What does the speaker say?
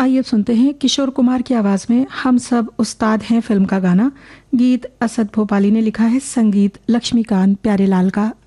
आइए सुनते हैं किशोर कुमार की आवाज में हम सब उस्ताद हैं फिल्म का गाना। गीत असद भोपाली ने लिखा है, संगीत लक्ष्मीकांत प्यारेलाल का